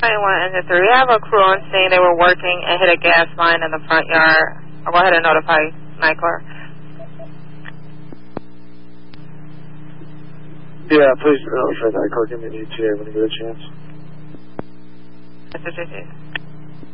Engine 3. We have a crew on scene. They were working and hit a gas line in the front yard. I'll go ahead and notify NICLR. Yeah, please notify NICLR. Give me an ETA when you get a chance. Mr. JJ.